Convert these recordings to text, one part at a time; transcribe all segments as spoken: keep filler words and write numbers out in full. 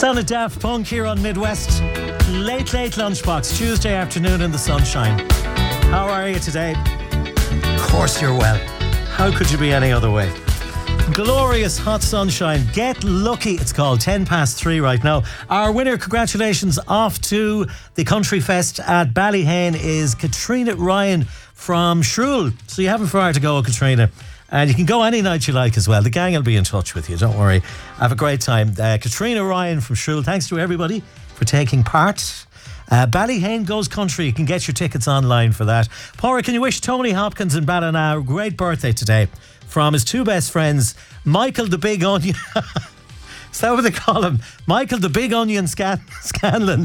Sound of Daft Punk here on Midwest. Late, late lunchbox, Tuesday afternoon in the sunshine. How are you today? Of course you're well. How could you be any other way? Glorious hot sunshine. Get lucky, it's called. ten past three right now. Our winner, congratulations, off to the Country Fest at Ballyhane is Katrina Ryan from Shrule. So you haven't far to go, Katrina. And you can go any night you like as well. The gang will be in touch with you, don't worry. Have a great time. Uh, Katrina Ryan from Shrule, thanks to everybody for taking part. Uh, Ballyhane Goes Country, you can get your tickets online for that. Paura, can you wish Tony Hopkins in Ballina a great birthday today from his two best friends, Michael the Big Onion. Is that what they call him? Michael the Big Onion Scan- Scanlon.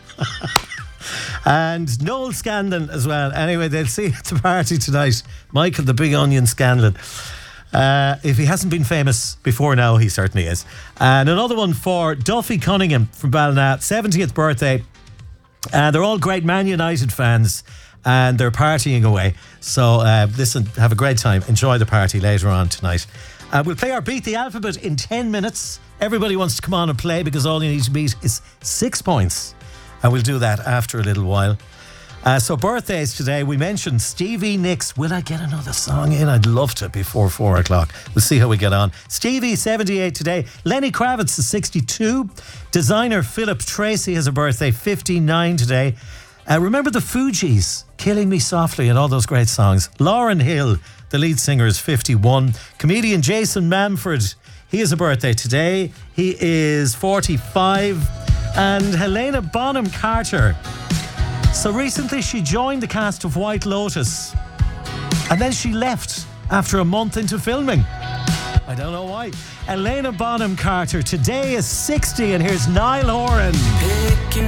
And Noel Scanlon as well. Anyway, they'll see you at the party tonight. Michael the Big Onion Scanlon. Uh, if he hasn't been famous before now, he certainly is. And another one for Duffy Cunningham from Ballina, seventieth birthday. Uh, they're all great Man United fans and they're partying away. So uh, listen, have a great time. Enjoy the party later on tonight. Uh, we'll play our Beat the Alphabet in ten minutes. Everybody wants to come on and play because all you need to beat is six points. And we'll do that after a little while. Uh, so birthdays today, we mentioned Stevie Nicks. Will I get another song in? I'd love to before four o'clock. We'll see how we get on. Stevie, seventy-eight today. Lenny Kravitz is sixty-two. Designer Philip Tracy has a birthday, fifty-nine today. Uh, remember the Fugees, Killing Me Softly and all those great songs. Lauryn Hill, the lead singer, is fifty-one. Comedian Jason Manford, he has a birthday today. He is forty-five. And Helena Bonham Carter. So recently she joined the cast of White Lotus. And then she left after a month into filming. I don't know why. Helena Bonham Carter today is sixty, and here's Niall Horan.